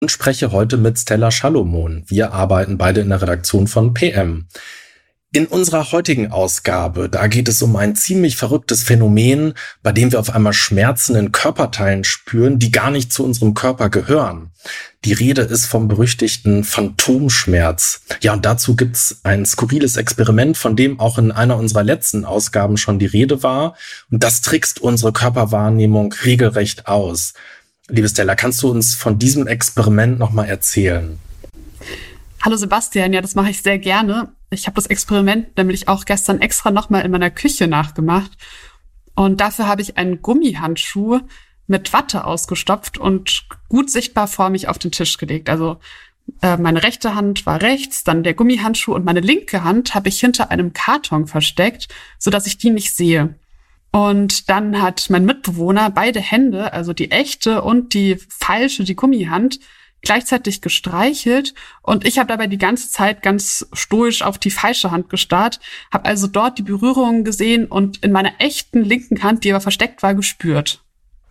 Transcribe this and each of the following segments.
und spreche heute mit Stella Schalomon. Wir arbeiten beide in der Redaktion von PM. In unserer heutigen Ausgabe, da geht es um ein ziemlich verrücktes Phänomen, bei dem wir auf einmal Schmerzen in Körperteilen spüren, die gar nicht zu unserem Körper gehören. Die Rede ist vom berüchtigten Phantomschmerz. Ja, und dazu gibt's ein skurriles Experiment, von dem auch in einer unserer letzten Ausgaben schon die Rede war. Und das trickst unsere Körperwahrnehmung regelrecht aus. Liebe Stella, kannst du uns von diesem Experiment nochmal erzählen? Hallo Sebastian, ja, das mache ich sehr gerne. Ich habe das Experiment nämlich auch gestern extra nochmal in meiner Küche nachgemacht. Und dafür habe ich einen Gummihandschuh mit Watte ausgestopft und gut sichtbar vor mich auf den Tisch gelegt. Also meine rechte Hand war rechts, dann der Gummihandschuh und meine linke Hand habe ich hinter einem Karton versteckt, sodass ich die nicht sehe. Und dann hat mein Mitbewohner beide Hände, also die echte und die falsche, die Gummihand, gleichzeitig gestreichelt und ich habe dabei die ganze Zeit ganz stoisch auf die falsche Hand gestarrt, habe also dort die Berührungen gesehen und in meiner echten linken Hand, die aber versteckt war, gespürt.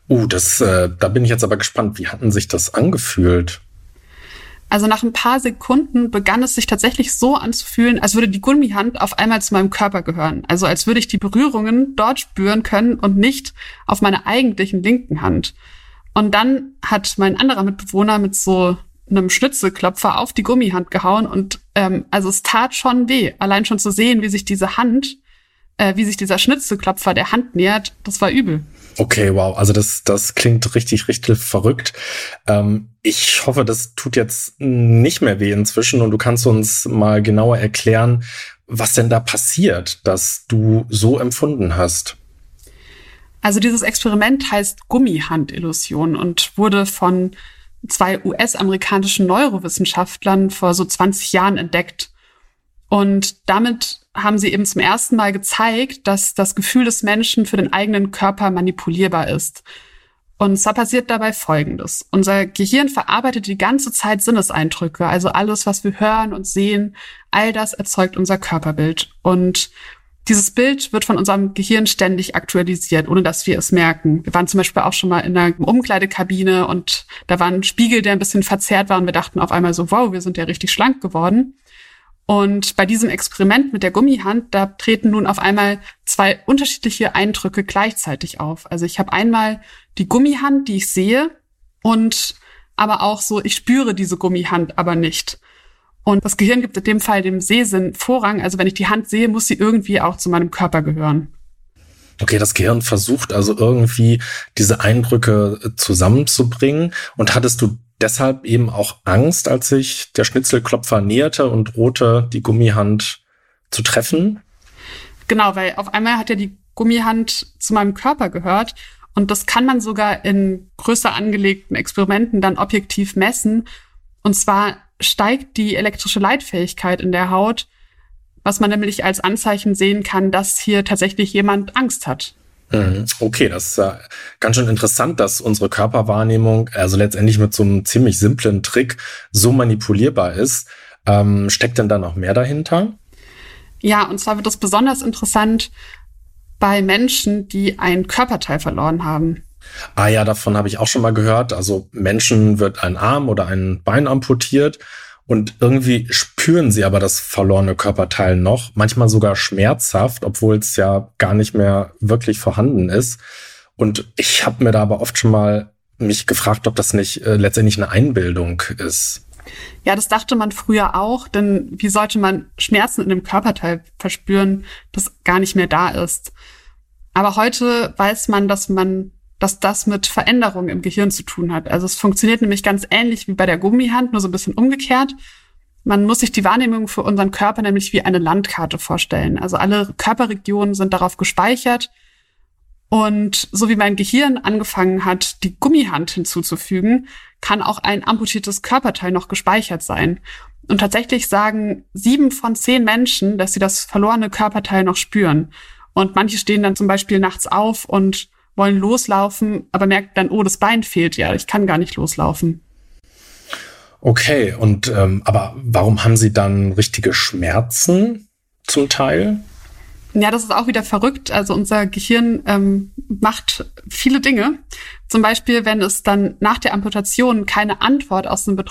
Da bin ich jetzt aber gespannt. Wie hatten sich das angefühlt? Also nach ein paar Sekunden begann es sich tatsächlich so anzufühlen, als würde die Gummihand auf einmal zu meinem Körper gehören. Also als würde ich die Berührungen dort spüren können und nicht auf meiner eigentlichen linken Hand. Und dann hat mein anderer Mitbewohner mit so einem Schnitzelklopfer auf die Gummihand gehauen und also es tat schon weh. Allein schon zu sehen, wie sich dieser Schnitzelklopfer der Hand nähert, das war übel. Okay, wow, also das klingt richtig, richtig verrückt. Ich hoffe, das tut jetzt nicht mehr weh inzwischen und du kannst uns mal genauer erklären, was denn da passiert, dass du so empfunden hast. Also dieses Experiment heißt Gummihandillusion und wurde von 2 US-amerikanischen Neurowissenschaftlern vor so 20 Jahren entdeckt. Und damit haben sie eben zum ersten Mal gezeigt, dass das Gefühl des Menschen für den eigenen Körper manipulierbar ist. Und zwar passiert dabei Folgendes. Unser Gehirn verarbeitet die ganze Zeit Sinneseindrücke, also alles, was wir hören und sehen, all das erzeugt unser Körperbild. Und dieses Bild wird von unserem Gehirn ständig aktualisiert, ohne dass wir es merken. Wir waren zum Beispiel auch schon mal in einer Umkleidekabine und da war ein Spiegel, der ein bisschen verzerrt war und wir dachten auf einmal so, wow, wir sind ja richtig schlank geworden. Und bei diesem Experiment mit der Gummihand, da treten nun auf einmal 2 unterschiedliche Eindrücke gleichzeitig auf. Also ich habe einmal die Gummihand, die ich sehe und aber auch so, ich spüre diese Gummihand aber nicht. Und das Gehirn gibt in dem Fall dem Sehsinn Vorrang. Also wenn ich die Hand sehe, muss sie irgendwie auch zu meinem Körper gehören. Okay, das Gehirn versucht also irgendwie diese Eindrücke zusammenzubringen. Und hattest du deshalb eben auch Angst, als sich der Schnitzelklopfer näherte und drohte, die Gummihand zu treffen? Genau, weil auf einmal hat ja die Gummihand zu meinem Körper gehört. Und das kann man sogar in größer angelegten Experimenten dann objektiv messen. Und zwar steigt die elektrische Leitfähigkeit in der Haut, was man nämlich als Anzeichen sehen kann, dass hier tatsächlich jemand Angst hat. Okay, das ist ganz schön interessant, dass unsere Körperwahrnehmung, also letztendlich mit so einem ziemlich simplen Trick, so manipulierbar ist. Steckt denn da noch mehr dahinter? Ja, und zwar wird das besonders interessant bei Menschen, die ein Körperteil verloren haben. Ah ja, davon habe ich auch schon mal gehört. Also Menschen wird ein Arm oder ein Bein amputiert und irgendwie spüren sie aber das verlorene Körperteil noch, manchmal sogar schmerzhaft, obwohl es ja gar nicht mehr wirklich vorhanden ist. Und ich habe mir da aber oft schon mal mich gefragt, ob das nicht letztendlich eine Einbildung ist. Ja, das dachte man früher auch, denn wie sollte man Schmerzen in einem Körperteil verspüren, das gar nicht mehr da ist? Aber heute weiß man, dass das mit Veränderungen im Gehirn zu tun hat. Also es funktioniert nämlich ganz ähnlich wie bei der Gummihand, nur so ein bisschen umgekehrt. Man muss sich die Wahrnehmung für unseren Körper nämlich wie eine Landkarte vorstellen. Also alle Körperregionen sind darauf gespeichert. Und so wie mein Gehirn angefangen hat, die Gummihand hinzuzufügen, kann auch ein amputiertes Körperteil noch gespeichert sein. Und tatsächlich sagen 7 von 10 Menschen, dass sie das verlorene Körperteil noch spüren. Und manche stehen dann zum Beispiel nachts auf und wollen loslaufen, aber merken dann, oh, das Bein fehlt ja, ich kann gar nicht loslaufen. Okay, aber warum haben Sie dann richtige Schmerzen zum Teil? Ja, das ist auch wieder verrückt. Also unser Gehirn macht viele Dinge. Zum Beispiel, wenn es dann nach der Amputation keine Antwort aus dem